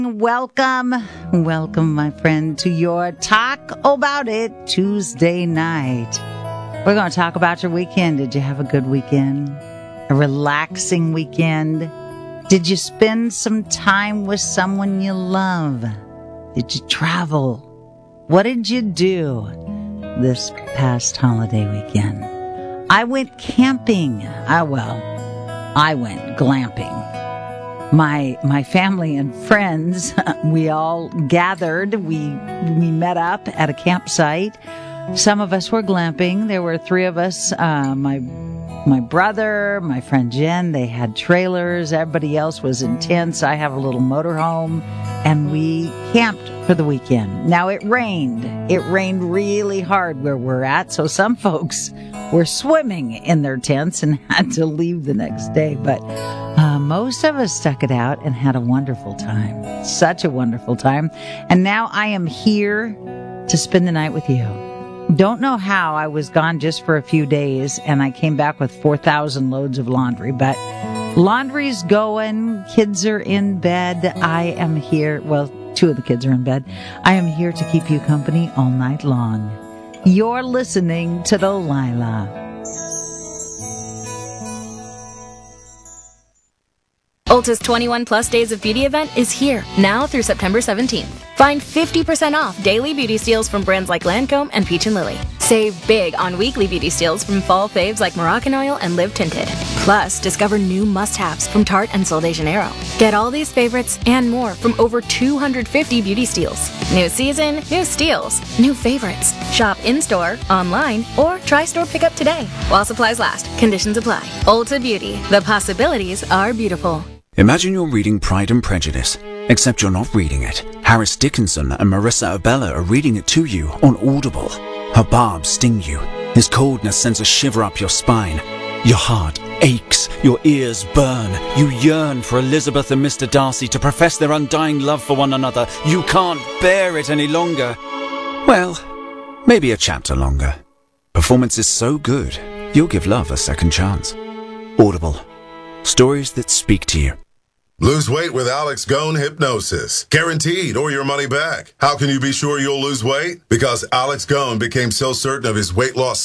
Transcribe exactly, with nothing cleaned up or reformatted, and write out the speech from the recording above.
Welcome, welcome, my friend, to your Talk About It Tuesday night. We're going to talk about your weekend. Did you have a good weekend? A relaxing weekend? Did you spend some time with someone you love? Did you travel? What did you do this past holiday weekend? I went camping. Ah, well, I went glamping. My my family and friends, we all gathered. We we met up at a campsite. Some of us were glamping. There were three of us. Uh, my my brother, my friend Jen. They had trailers. Everybody else was in tents. I have a little motorhome, and we camped for the weekend. Now it rained. It rained really hard where we're at. So some folks were swimming in their tents and had to leave the next day, but. Uh, most of us stuck it out and had a wonderful time. Such a wonderful time. And now I am here to spend the night with you. Don't know how. I was gone just for a few days and I came back with four thousand loads of laundry, but laundry's going. Kids are in bed. I am here. Well, two of the kids are in bed. I am here to keep you company all night long. You're listening to Delilah. Ulta's twenty-one plus Days of Beauty event is here, now through September seventeenth. Find fifty percent off daily beauty steals from brands like Lancome and Peach and Lily. Save big on weekly beauty steals from fall faves like Moroccan Oil and Live Tinted. Plus, discover new must-haves from Tarte and Sol de Janeiro. Get all these favorites and more from over two hundred fifty beauty steals. New season, new steals, new favorites. Shop in-store, online, or try store pickup today. While supplies last, conditions apply. Ulta Beauty, the possibilities are beautiful. Imagine you're reading Pride and Prejudice, except you're not reading it. Harris Dickinson and Marissa Abella are reading it to you on Audible. Her barbs sting you. His coldness sends a shiver up your spine. Your heart aches, your ears burn. You yearn for Elizabeth and Mister Darcy to profess their undying love for one another. You can't bear it any longer. Well, maybe a chapter longer. Performance is so good, you'll give love a second chance. Audible. Stories that speak to you. Lose weight with Alex Gone Hypnosis. Guaranteed or your money back. How can you be sure you'll lose weight? Because Alex Gone became so certain of his weight loss